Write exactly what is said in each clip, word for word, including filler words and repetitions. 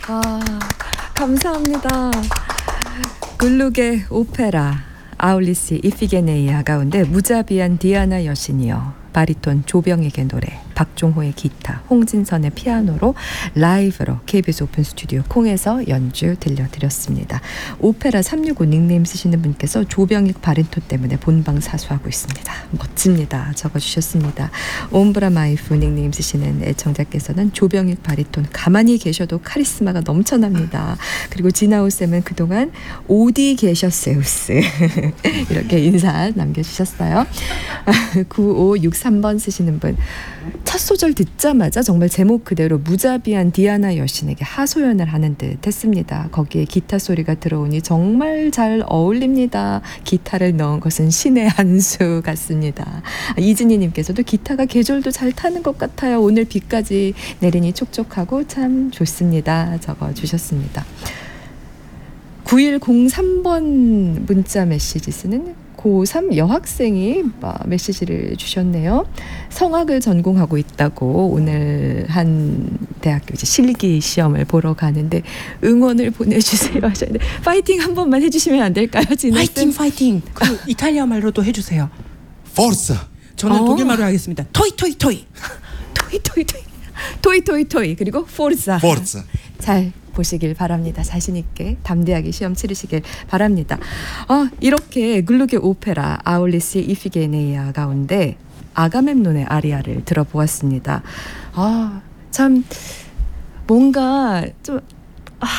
아, 감사합니다. 글루게 오페라 아울리스 이피게네이아 가운데 무자비한 디아나 여신이여, 바리톤 조병익의 노래, 박종호의 기타, 홍진선의 피아노로 라이브로 케이비에스 오픈 스튜디오 콩에서 연주 들려드렸습니다. 오페라 삼육오 닉네임 쓰시는 분께서 조병익 바리톤 때문에 본방 사수하고 있습니다. 멋집니다. 적어주셨습니다. 옴브라 마이프 닉네임 쓰시는 애청자께서는 조병익 바리톤 가만히 계셔도 카리스마가 넘쳐납니다. 그리고 지나우쌤은 그동안 오디 계셔세우스 이렇게 인사 남겨주셨어요. 구오육삼 번 쓰시는 분, 첫 소절 듣자마자 정말 제목 그대로 무자비한 디아나 여신에게 하소연을 하는 듯 했습니다. 거기에 기타 소리가 들어오니 정말 잘 어울립니다. 기타를 넣은 것은 신의 한 수 같습니다. 이진희 님께서도 기타가 계절도 잘 타는 것 같아요. 오늘 비까지 내리니 촉촉하고 참 좋습니다. 적어주셨습니다. 구일공삼 번 문자 메시지 쓰는 고삼 여학생이 메시지를 주셨네요. 성악을 전공하고 있다고 오늘 한 대학교 이제 실기 시험을 보러 가는데 응원을 보내주세요 하셨는데, 파이팅 한 번만 해주시면 안 될까요? 파이팅 파이팅. 그 이탈리아 말로도 해주세요. 포르사. 저는 어. 독일 말로 하겠습니다. 토이 토이 토이. 토이 토이 토이 토이 토이 토이 그리고 포르사. 포르사. 잘 보시길 바랍니다. 자신 있게 담대하게 시험 치르시길 바랍니다. 아, 이렇게 글루게 오페라 아울리스 이피게네이아 가운데 아가멤논의 아리아를 들어보았습니다. 아, 참 뭔가 좀 아,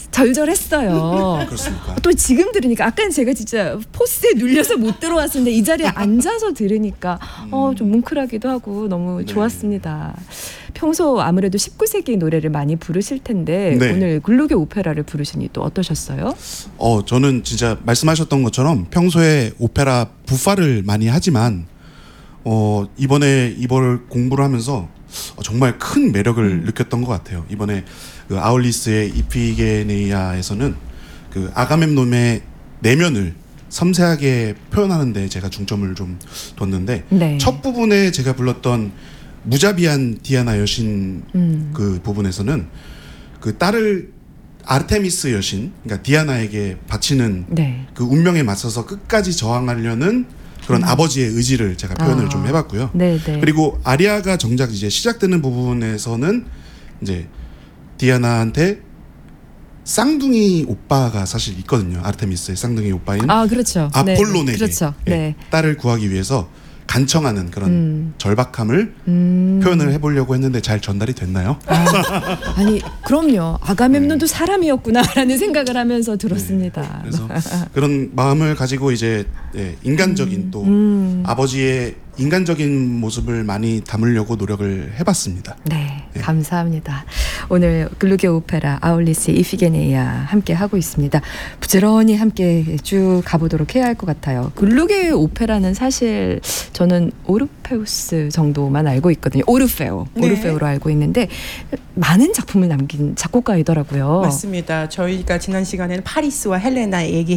절절했어요. 그렇습니까? 또 지금 들으니까, 아까는 제가 진짜 포스에 눌려서 못 들어왔었는데 이 자리에 앉아서 들으니까 어, 좀 뭉클하기도 하고 너무 네. 좋았습니다. 평소 아무래도 십구 세기 노래를 많이 부르실 텐데 네. 오늘 글루게 오페라를 부르시니 또 어떠셨어요? 어, 저는 진짜 말씀하셨던 것처럼 평소에 오페라 부파를 많이 하지만 어, 이번에 이걸 공부를 하면서 어, 정말 큰 매력을 음. 느꼈던 것 같아요. 이번에 그 아울리스의 이피게네이아에서는 그 아가멤논의 내면을 섬세하게 표현하는데 제가 중점을 좀 뒀는데, 네. 첫 부분에 제가 불렀던 무자비한 디아나 여신 음. 그 부분에서는 그 딸을 아르테미스 여신, 그러니까 디아나에게 바치는 네. 그 운명에 맞서서 끝까지 저항하려는 그런 음. 아버지의 의지를 제가 표현을 아. 좀 해봤고요. 네, 네. 그리고 아리아가 정작 이제 시작되는 부분에서는 이제 디아나한테 쌍둥이 오빠가 사실 있거든요. 아르테미스의 쌍둥이 오빠인 아, 그렇죠. 아폴론에게 네. 그렇죠. 예, 네. 딸을 구하기 위해서 간청하는 그런 음. 절박함을 음. 표현을 해보려고 했는데 잘 전달이 됐나요? 아, 아니 그럼요. 아가멤논도 사람이었구나라는 생각을 하면서 들었습니다. 그래서 그런 마음을 가지고 이제 예, 인간적인 또 음. 아버지의 인간적인 모습을 많이 담으려고 노력을 해봤습니다. 네, 네. 감사합니다. 오늘 글루게 오페라 아울리스 이피게네이아 함께 하고 있습니다. 부지런히 함께 쭉 가보도록 해야 할 것 같아요. 글루게 오페라는 사실 저는 오르페우스 정도만 알고 있거든요. 오르페오, 네. 오르페오로 알고 있는데 많은 작품을 남긴 작곡가이더라고요. 맞습니다. 저희가 지난 시간에는 파리스와 헬레나 얘기